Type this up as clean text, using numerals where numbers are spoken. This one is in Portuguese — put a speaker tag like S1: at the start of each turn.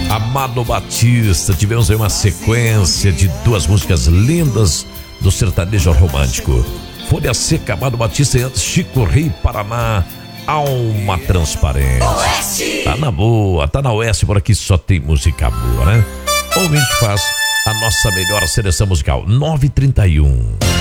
S1: Amado Batista. Tivemos aí uma sequência de duas músicas lindas do sertanejo romântico. Folha Seca, Amado Batista, e antes Chico Rei, Paraná, Alma Transparente. Oeste. Tá na boa, tá na Oeste, por aqui só tem música boa, né? Ou a gente faz a nossa melhor seleção musical. 9h31.